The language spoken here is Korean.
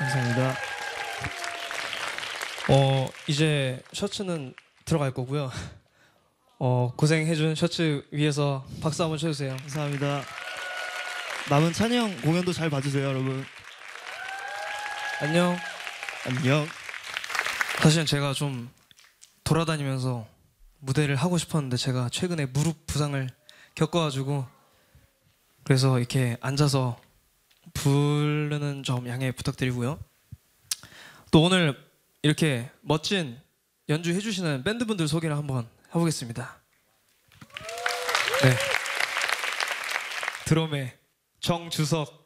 감사합니다. 이제 셔츠는 들어갈 거고요. 고생해준 셔츠 위에서 박수 한번 쳐주세요. 감사합니다. 남은 찬이 형 공연도 잘 봐주세요, 여러분. 안녕. 안녕. 사실은 제가 좀 돌아다니면서 무대를 하고 싶었는데 제가 최근에 무릎 부상을 겪어가지고 그래서 이렇게 앉아서 부르는 점 양해 부탁드리고요. 또 오늘 이렇게 멋진 연주해 주시는 밴드분들 소개를 한번 해보겠습니다. 네, 드럼의 정주석,